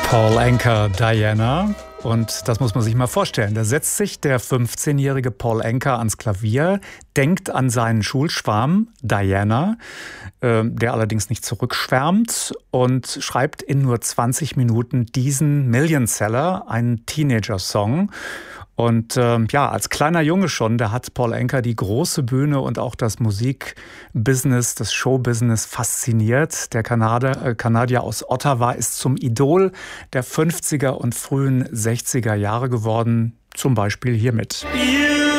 Paul Anka, Diana. Und das muss man sich mal vorstellen. Da setzt sich der 15-jährige Paul Anka ans Klavier, denkt an seinen Schulschwarm Diana, der allerdings nicht zurückschwärmt, und schreibt in nur 20 Minuten diesen Millionseller, einen Teenager-Song. Und als kleiner Junge schon, da hat Paul Anka die große Bühne und auch das Musikbusiness, das Showbusiness fasziniert. Der Kanadier aus Ottawa ist zum Idol der 50er und frühen 60er Jahre geworden, zum Beispiel hiermit.